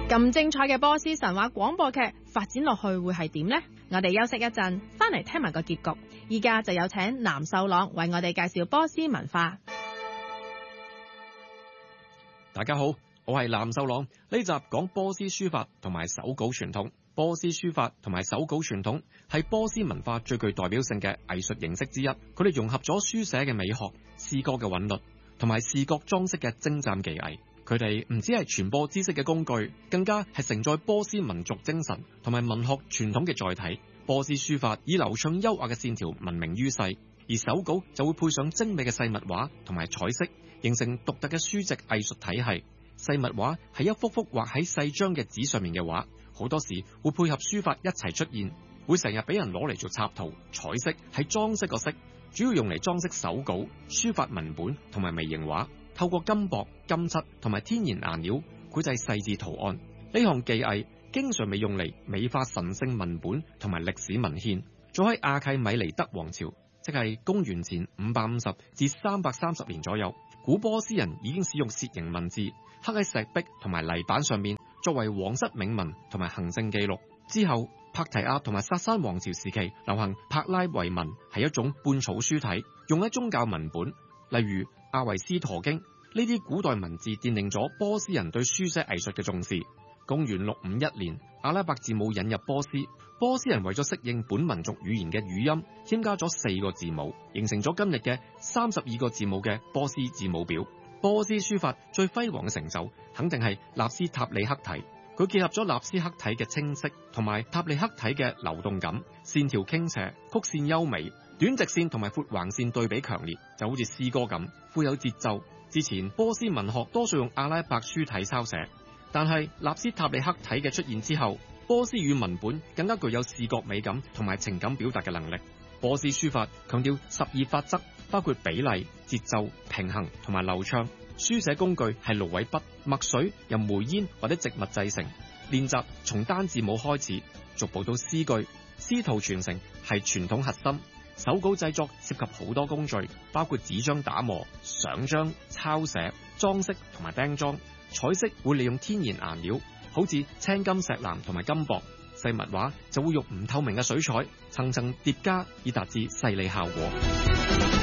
咁精彩嘅波斯神話廣播劇發展落去會係點呢？我哋休息一陣，翻嚟聽埋個結局。依家就有請藍秀朗為我哋介紹波斯文化。 大家好，我係藍秀朗。呢集講波斯書法同埋手稿傳統。波斯書法同埋手稿傳統係波斯文化最具代表性嘅藝術形式之一。佢哋融合咗書寫嘅美學、詩歌嘅韻律同埋視覺裝飾嘅精湛技藝。佢哋唔止係傳播知識嘅工具，更加係承載波斯民族精神同埋文學傳統嘅載體。波斯書法以流暢優雅嘅線條聞名於世，而手稿就會配上精美嘅細密畫同埋彩色，形成獨特嘅書籍藝術體系。細密畫係一幅幅畫喺細張嘅紙上面嘅畫，好多時會配合書法一齊出現，會成日俾人攞嚟做插圖。彩色係裝飾個色，主要用嚟裝飾手稿、書法文本同埋微型畫。透過金箔、金漆同埋天然顏料繪製細緻圖案，呢項技藝經常被用嚟美化神聖文本同埋歷史文獻。早喺亞契米尼德王朝，即係公元前550至330年左右，古波斯人已經使用楔形文字刻喺石壁同埋泥板上面，作為皇室銘文同埋行政記錄。之後，帕提亞同埋薩珊王朝時期流行柏拉維文，係一種半草書體，用喺宗教文本，例如阿維斯陀經。呢啲古代文字奠定咗波斯人對書寫藝術嘅重視。公元651年，阿拉伯字母引入波斯，波斯人為咗適應本民族語言嘅語音，添加咗4個字母，形成咗今日嘅32個字母嘅波斯字母表。波斯書法最輝煌嘅成就，肯定係納斯塔里克體。佢結合咗納斯克體嘅清晰同埋塔里克體嘅流動感，線條傾斜，曲線優美，短直線同埋闊橫線對比強烈，就好似詩歌咁，富有節奏。之前波斯文學多數用阿拉伯書體抄寫，但係納斯塔里克體嘅出現之後，波斯語文本更加具有視覺美感同埋情感表達嘅能力。波斯書法強調12法則，包括比例、節奏、平衡同埋流暢。書寫工具係蘆葦筆、墨水由煤煙或者植物製成。練習從單字母開始，逐步到詩句。師徒傳承係傳統核心。手稿製作涉及好多工序，包括紙張打磨、上漿、抄寫、裝飾同埋釘裝。彩色會利用天然顏料，好似青金石藍同埋金箔。細密畫就會用唔透明嘅水彩層層疊加，以達至細膩效果。